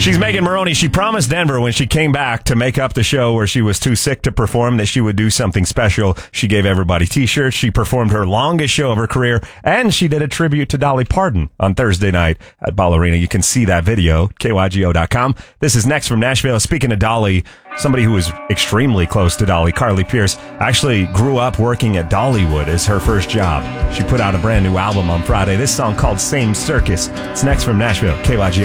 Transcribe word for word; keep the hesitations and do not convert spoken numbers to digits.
She's Megan Maroney. She promised Denver when she came back to make up the show where she was too sick to perform that she would do something special. She gave everybody t-shirts. She performed her longest show of her career, and she did a tribute to Dolly Parton on Thursday night at Ball Arena. You can see that video, K Y G O dot com. This is Next from Nashville. Speaking of Dolly, somebody who was extremely close to Dolly, Carly Pearce, actually grew up working at Dollywood as her first job. She put out a brand new album on Friday. This song called Same Circus. It's Next from Nashville, K Y G O.